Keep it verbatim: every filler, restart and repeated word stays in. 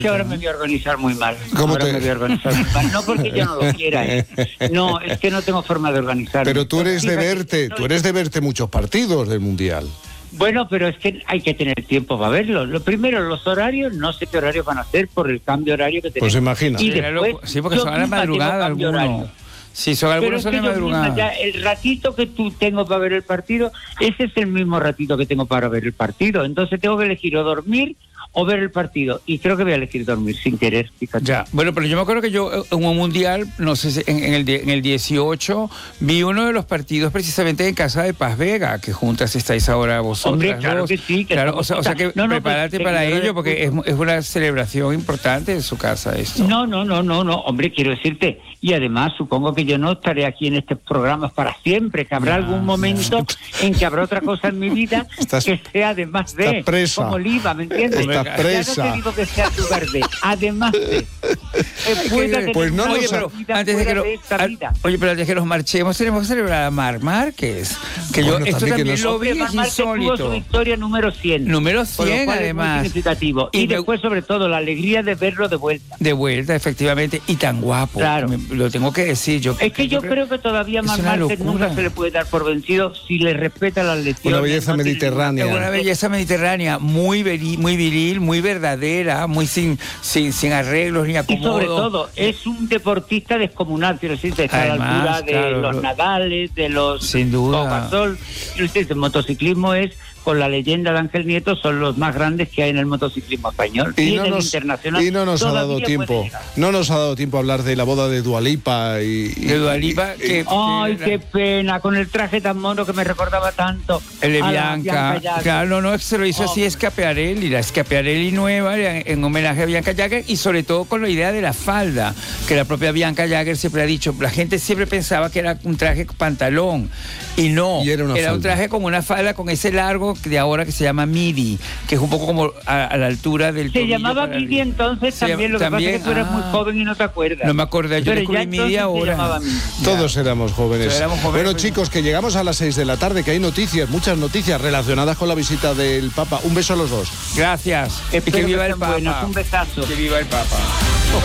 Que ahora me voy a organizar muy mal. ¿Cómo ahora te... me voy a organizar muy mal. No porque yo no lo quiera, ¿eh? No, es que no tengo forma de organizarme. Pero tú eres de Fíjate, verte, no, tú eres de verte muchos partidos del Mundial. Bueno, pero es que hay que tener tiempo para verlo. Lo primero, los horarios, no sé qué horarios van a hacer por el cambio horario que tenemos. Pues imagina. Y después, sí, porque son a la madrugada algunos. Sí, son algunos son de madrugada. Ya, el ratito que tú tengo para ver el partido, ese es el mismo ratito que tengo para ver el partido. Entonces tengo que elegir o dormir o ver el partido, y creo que voy a elegir dormir sin querer, fíjate. Ya, bueno, pero yo me acuerdo que yo en un mundial, no sé si en, en, el, en el dieciocho, vi uno de los partidos precisamente en casa de Paz Vega, que juntas estáis ahora vosotras. Hombre, claro dos. que sí. Que claro, o sea, o sea que no, no, prepárate pues, para ello, porque es, es una celebración importante en su casa esto. No, no, no, no, no, hombre, quiero decirte, y además supongo que yo no estaré aquí en estos programas para siempre, que habrá ya, algún momento ya. en que habrá otra cosa en mi vida Estás, que sea además de, presa. como Oliva, ¿me entiendes? Estás presa. Ya no te digo que sea tu verde, además de... Que, pues no oye, pero antes de que lo, de a, oye, pero antes de que nos marchemos tenemos que celebrar a Marc Márquez, que bueno, yo esto también, también lo vi, es insólito. Tuvo su victoria número cien. Número cien, además. Significativo. Y, y después, me, sobre todo, la alegría de verlo de vuelta. De vuelta, efectivamente, y tan guapo. Claro. Me, lo tengo que decir. Yo, es que yo, yo creo, creo que todavía Marc Márquez nunca se le puede dar por vencido si le respeta las lecciones. Una belleza no mediterránea. Una belleza mediterránea, muy viril, muy viril, muy verdadera, muy sin, sin, sin arreglos ni acomodos. Y sobre todo, es un deportista descomunal, quiero decir, está Además, a la altura de claro, los Nadales, de los sin duda. Gasol. El motociclismo es, con la leyenda de Ángel Nieto, son los más grandes que hay en el motociclismo español. Y, y no en el nos, internacional. Y no nos ha dado tiempo. No nos ha dado tiempo a hablar de la boda de Dua Lipa y. y de Dua Lipa, y, que. Ay, que qué pena, con el traje tan mono que me recordaba tanto. El de Bianca. Bianca claro, no, no, se lo hizo oh. así Schiaparelli, la Schiaparelli nueva, en, en homenaje a Bianca Jagger, y sobre todo con la idea de la falda, que la propia Bianca Jagger siempre ha dicho. La gente siempre pensaba que era un traje pantalón, y no. Y era una era falda. un traje con una falda con ese largo de ahora que se llama midi, que es un poco como a, a la altura del Se llamaba midi entonces se también, llama, lo que también, pasa es que tú eres ah, muy joven y no te acuerdas. No me acordé, yo descubrí midi ahora. Todos éramos jóvenes. éramos jóvenes. Bueno, chicos, que llegamos a las seis de la tarde, que hay noticias, muchas noticias relacionadas con la visita del Papa. Un beso a los dos. Gracias. Espero y que viva que el Papa. Buenos. Un besazo. Que viva el Papa.